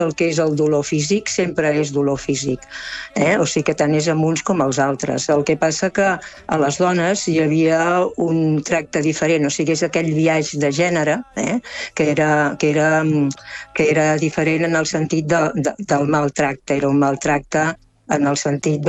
el que és el dolor físic sempre és dolor físic, o sigui que tant és amb uns com els altres. El que passa que a les dones hi havia un tracte diferent, o sigui, és aquell biaix de gènere que era diferent en el sentit del maltracte. Era un maltracte en el sentit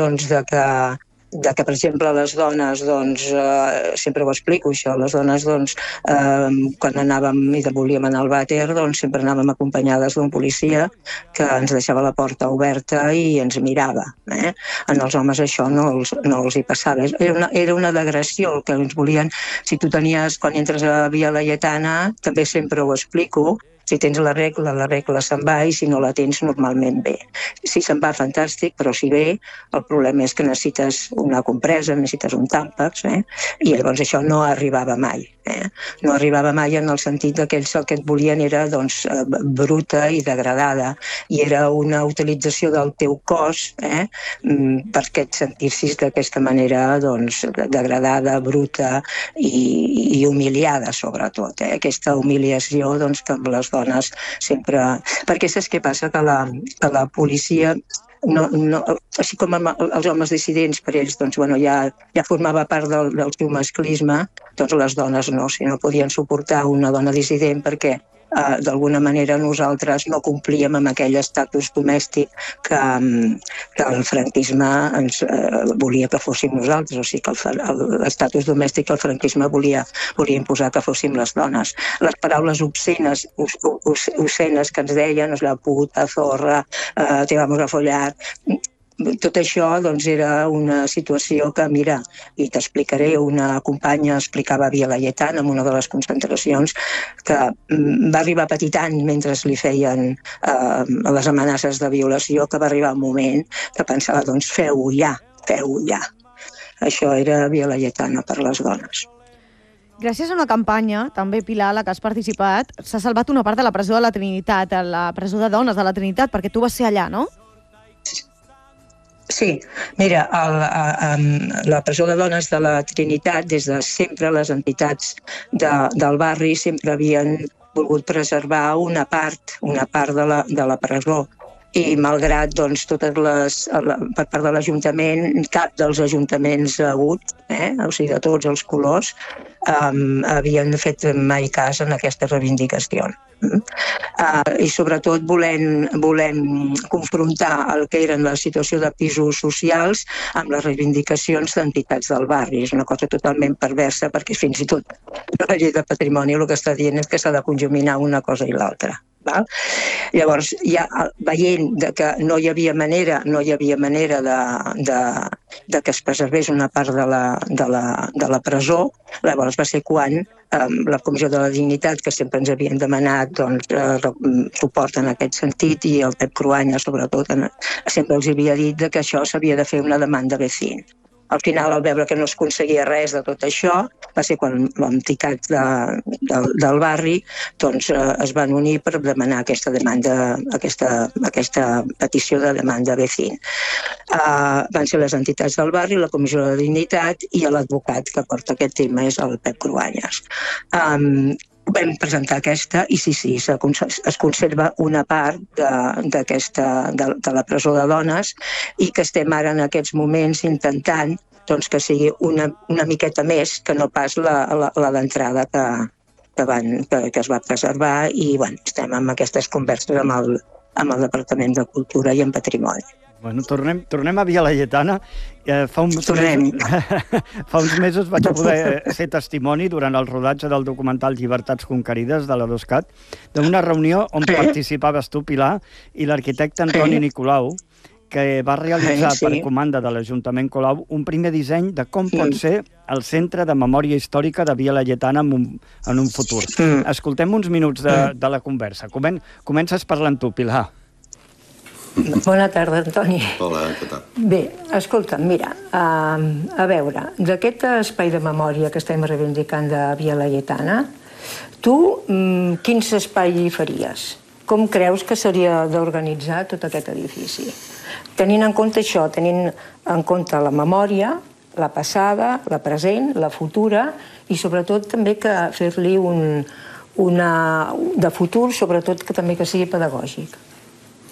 que, per exemple, les dones, sempre ho explico això, les dones, quan anàvem i volíem anar al vàter, sempre anàvem acompanyades d'un policia que ens deixava la porta oberta i ens mirava. En els homes això no els hi passava. Era una degressió el que ens volien. Si tu tenies, quan entres a Via Laietana, també sempre ho explico, si tens la regla se'n va, i si no la tens, normalment ve. Si se'n va, fantàstic, però si ve, el problema és que necessites una compresa, necessites un tàmpax, i llavors això no arribava mai. No arribava mai en el sentit que ells el que et volien era bruta i degradada, i era una utilització del teu cos perquè et sentissis d'aquesta manera degradada, bruta i humiliada, sobretot. Aquesta humiliació que amb les dones sempre... Perquè saps què passa? Que la policia, així com els homes dissidents, per ells ja formava part del seu masclisme, doncs les dones no, si no podien suportar una dona dissident perquè d'alguna manera nosaltres no complíem amb aquell estatus domèstic que el franquisme ens volia que fóssim nosaltres, o sigui que l'estatus domèstic que el franquisme volia imposar que fóssim les dones. Les paraules obscenes que ens deien, la puta, zorra, te vamos a follar... Tot això era una situació que, mira, i t'explicaré, una companya explicava a Via Laietana en una de les concentracions que va arribar a patir tant mentre li feien les amenaces de violació que va arribar un moment que pensava, feu-ho ja. Això era Via Laietana per les dones. Gràcies a una campanya, també, Pilar, a la que has participat, s'ha salvat una part de la presó de la Trinitat, a la presó de dones de la Trinitat, perquè tu vas ser allà, no? Sí, mira, la presó de dones de la Trinitat, des de sempre les entitats del barri sempre havien volgut preservar una part de la presó, i malgrat totes per part de l'Ajuntament, cap dels ajuntaments haguts, o sigui, de tots els colors, havien fet mai cas en aquestes reivindicacions. I sobretot volem confrontar el que eren la situació de pisos socials amb les reivindicacions d'entitats del barri. És una cosa totalment perversa perquè fins i tot la llei de patrimoni el que està dient és que s'ha de conjuminar una cosa i l'altra. Llavors, ja veient que no hi havia manera de que es preservés una part de la presó, llavors va ser quan la Comissió de la Dignitat, que sempre ens havien demanat suport en aquest sentit, i el Pep Cruanyes, sobretot, sempre els havia dit que això s'havia de fer una demanda vecina. Al final, al veure que no es aconseguia res de tot això, va ser quan l'entitat del barri es van unir per demanar aquesta petició de demanda vecina. Van ser les entitats del barri, la Comissió de Dignitat i l'advocat que porta aquest tema és el Pep Cruanyes. Vam presentar aquesta i sí, es conserva una part de la presó de dones i que estem ara en aquests moments intentant que sigui una miqueta més que no pas la d'entrada que es va preservar, i estem amb aquestes converses amb el Departament de Cultura i en Patrimoni. Bueno, tornem a Via Laietana. Fa uns mesos vaig poder ser testimoni durant el rodatge del documental Llibertats conquerides de l'Edoscat d'una reunió on participaves tu, Pilar, i l'arquitecte Antoni Nicolau, que va realitzar per comanda de l'Ajuntament Colau un primer disseny de com pot ser el Centre de Memòria Històrica de Via Laietana en un futur. Escoltem uns minuts de la conversa. Comences parlant tu, Pilar. Bona tarda, Antoni. Hola, què tal? Bé, escolta'm, mira, a veure, d'aquest espai de memòria que estem reivindicant de Via Laietana, tu quin espai hi faries? Com creus que s'hauria d'organitzar tot aquest edifici? Tenint en compte això, tenint en compte la memòria, la passada, la present, la futura, i sobretot també que fer-li de futur, sobretot que també que sigui pedagògic.